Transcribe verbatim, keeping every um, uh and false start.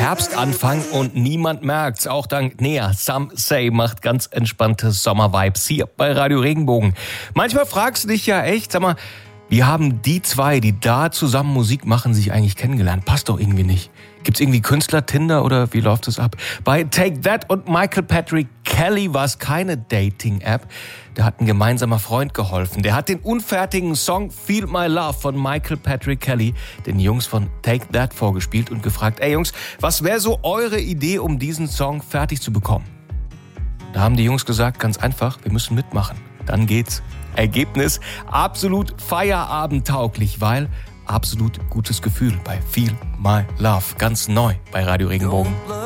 Herbstanfang und niemand merkt's. Auch dank Nea, Some Say macht ganz entspannte Sommervibes hier bei Radio Regenbogen. Manchmal fragst du dich ja echt, sag mal, wie haben die zwei, die da zusammen Musik machen, sich eigentlich kennengelernt? Passt doch irgendwie nicht. Gibt's irgendwie Künstler-Tinder oder wie läuft es ab? Bei Take That und Michael Patrick Kelly war es keine Dating-App. Da hat ein gemeinsamer Freund geholfen. Der hat den unfertigen Song Feel My Love von Michael Patrick Kelly den Jungs von Take That vorgespielt und gefragt, ey Jungs, was wäre so eure Idee, um diesen Song fertig zu bekommen? Da haben die Jungs gesagt, ganz einfach, wir müssen mitmachen. Dann geht's. Ergebnis absolut feierabendtauglich, weil absolut gutes Gefühl bei Feel My Love. Ganz neu bei Radio Regenbogen.